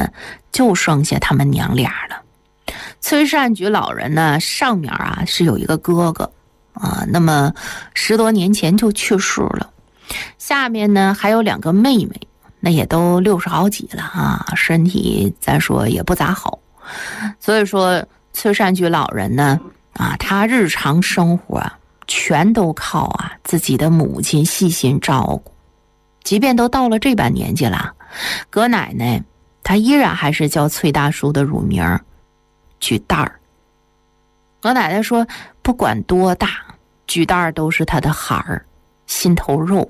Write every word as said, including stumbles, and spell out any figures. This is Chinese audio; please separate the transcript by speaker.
Speaker 1: 呢，就剩下他们娘俩了。崔善举老人呢，上面啊是有一个哥哥啊，那么十多年前就去世了。下面呢还有两个妹妹，那也都六十好几了啊，身体再说也不咋好。所以说崔善举老人呢啊，他日常生活啊全都靠啊自己的母亲细心照顾。即便都到了这般年纪了，葛奶奶她依然还是叫崔大叔的乳名举蛋儿。葛奶奶说不管多大，举蛋儿都是她的孩儿，心头肉。